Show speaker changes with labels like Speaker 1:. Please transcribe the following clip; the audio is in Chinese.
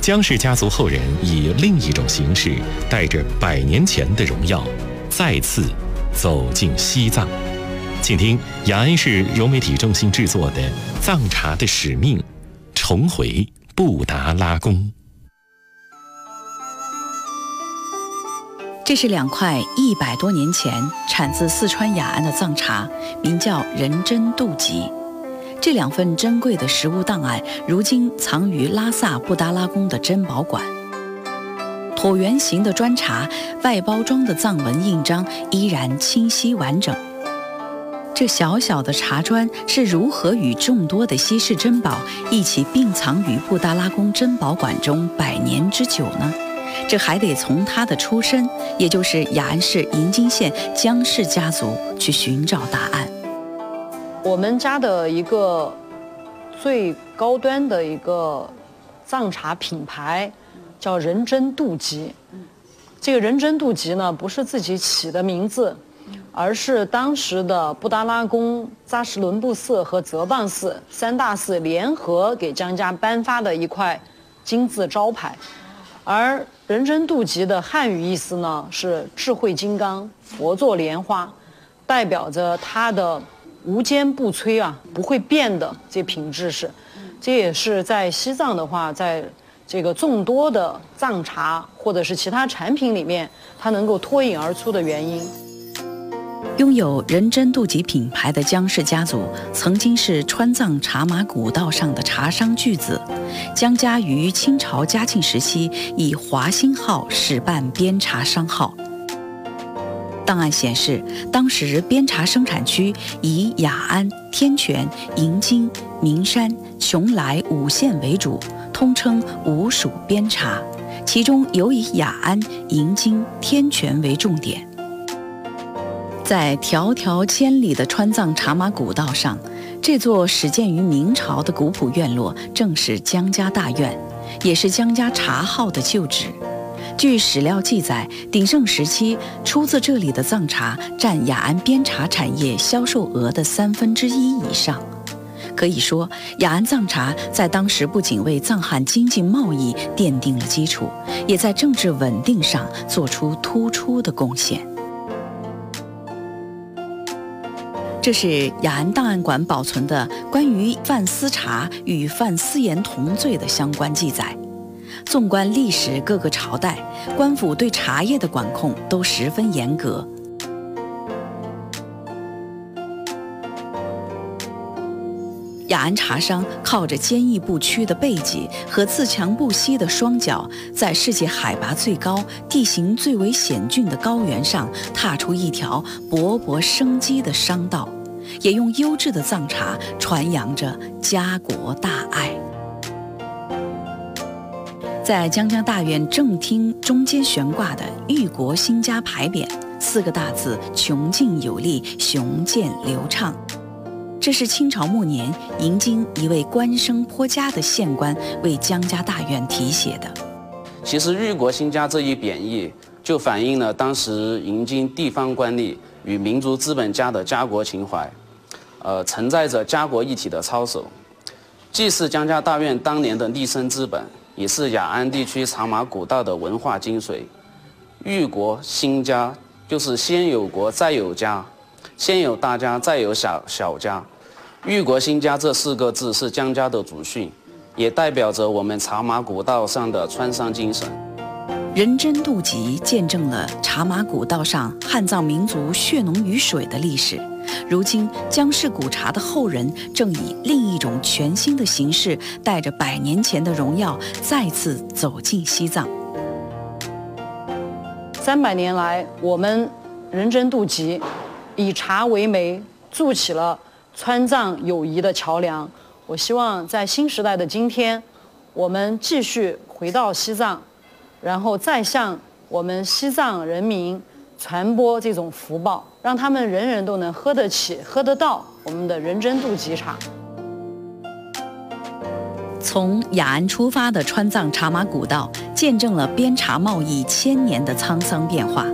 Speaker 1: 姜氏家族后人以另一种形式，带着100年前的荣耀，再次走进西藏。请听雅安市融媒体中心制作的《藏茶的使命》，重回布达拉宫。
Speaker 2: 这是2块100多年前产自四川雅安的藏茶，名叫仁真度吉。这2份珍贵的实物档案，如今藏于拉萨布达拉宫的珍宝馆。椭圆形的砖茶，外包装的藏文印章依然清晰完整。这小小的茶砖是如何与众多的稀世珍宝一起并藏于布达拉宫珍宝馆中100年之久呢？这还得从他的出身，也就是雅安市银津县姜氏家族去寻找答案。
Speaker 3: 我们家的一个最高端的一个藏茶品牌叫仁真度吉。这个仁真度吉呢，不是自己起的名字，而是当时的布达拉宫、扎什伦布寺和泽邦寺3大寺联合给姜家颁发的一块金字招牌。而仁真度吉的汉语意思呢是智慧金刚、佛座莲花，代表着它的无坚不摧啊，不会变的这品质是。这也是在西藏的话，在这个众多的藏茶或者是其他产品里面，它能够脱颖而出的原因。
Speaker 2: 拥有仁真度吉品牌的姜氏家族，曾经是川藏茶马古道上的茶商巨子。姜家于清朝嘉庆时期以华兴号始办边茶商号。档案显示，当时边茶生产区以雅安、天全、银津、名山、邛崃5县为主，通称5属边茶，其中尤以雅安、银津、天全为重点。在迢迢千里的川藏茶马古道上，这座始建于明朝的古朴院落正是姜家大院，也是姜家茶号的旧址。据史料记载，鼎盛时期出自这里的藏茶占雅安边茶产业销售额的1/3以上。可以说，雅安藏茶在当时不仅为藏汉经济贸易奠定了基础，也在政治稳定上做出突出的贡献。这是雅安档案馆保存的关于范思茶与范思言同罪的相关记载。纵观历史各个朝代，官府对茶叶的管控都十分严格。雅安茶商靠着坚毅不屈的背脊和自强不息的双脚，在世界海拔最高、地形最为险峻的高原上，踏出一条勃勃生机的商道，也用优质的藏茶传扬着家国大爱。在姜家大院正厅中间悬挂的“裕国兴家”牌匾，4个大字穷尽有力，雄健流畅。这是清朝末年银津一位官声颇佳的县官为姜家大院题写的。
Speaker 4: 其实裕国兴家这一匾义就反映了当时银津地方官吏与民族资本家的家国情怀，承载着家国一体的操守，既是姜家大院当年的立身之本，也是雅安地区茶马古道的文化精髓。裕国兴家就是先有国再有家，先有大家再有小家。裕国兴家这4个字是姜家的祖训，也代表着我们茶马古道上的川商精神。
Speaker 2: 仁真度吉见证了茶马古道上汉藏民族血浓于水的历史。如今，姜氏古茶的后人正以另一种全新的形式，带着100年前的荣耀，再次走进西藏。
Speaker 3: 300年来，我们仁真度吉以茶为媒，筑起了川藏友谊的桥梁。我希望在新时代的今天，我们继续回到西藏，然后再向我们西藏人民传播这种福报，让他们人人都能喝得起、喝得到我们的仁真度吉茶。
Speaker 2: 从雅安出发的川藏茶马古道，见证了边茶贸易1000年的沧桑变化。